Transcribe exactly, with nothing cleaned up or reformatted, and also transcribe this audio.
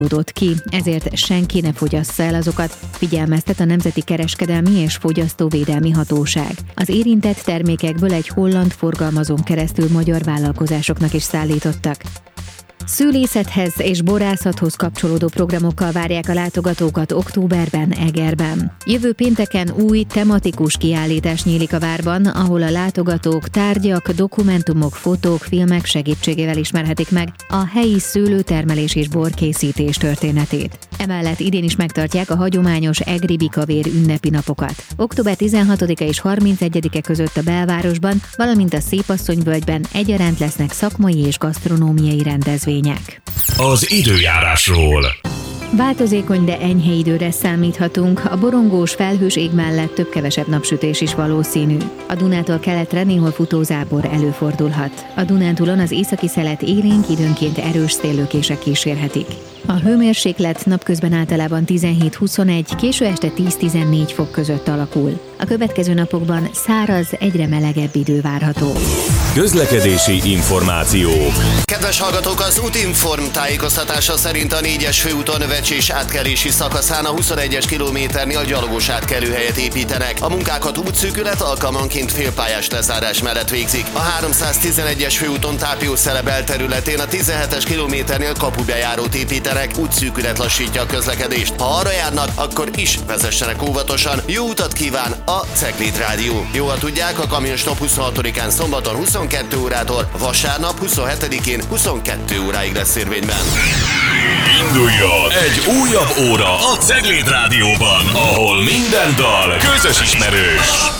ki, ezért senki ne fogyassza el azokat, figyelmeztet a Nemzeti Kereskedelmi és Fogyasztóvédelmi Hatóság. Az érintett termékekből egy holland forgalmazón keresztül magyar vállalkozásoknak is szállítottak. Szülészethez és borászathoz kapcsolódó programokkal várják a látogatókat októberben Egerben. Jövő pénteken új tematikus kiállítás nyílik a várban, ahol a látogatók tárgyak, dokumentumok, fotók, filmek segítségével ismerhetik meg a helyi szőlőtermelés és borkészítés történetét. Emellett idén is megtartják a hagyományos egri bikavér ünnepi napokat. október tizenhatodika és harmincegyedike között a belvárosban, valamint a Szépasszonyvölgyben egyaránt lesznek szakmai és gasztronómiai rendezvények. Az időjárásról. Változékony, de enyhe időre számíthatunk. A borongós, felhős ég mellett több-kevesebb napsütés is valószínű. A Dunától keletre néhol futózápor előfordulhat. A Dunántúlon az északi szelet élénk, időnként erős széllökések kísérhetik. A hőmérséklet napközben általában tizenhét-huszonegy, késő este tíz-tizennégy fok között alakul. A következő napokban száraz, egyre melegebb idő várható. Közlekedési információk. Kedves hallgatók, az Útinform tájékoztatása szerint a négyes főúton Vecsés átkelési szakaszán a huszonegyes kilométernél gyalogos átkelőhelyet építenek. A munkákat útszűkület alkalmanként félpályás lezárás mellett végzik. A háromszáztizenegyes főúton Tápiószele belterületén a tizenhetes kilométernél kapubejárót építenek, útszűkület lassítja a közlekedést. Ha arra járnak, akkor is vezessenek óvatosan. Jó utat kíván a Cegléd Rádió. Jó, ha tudják, a Kamionstop huszonhatodikán szombaton huszonkettő órától, vasárnap huszonhetedikén huszonkettő óráig lesz érvényben. Induljon egy újabb óra a Cegléd Rádióban, ahol minden dal közös ismerős.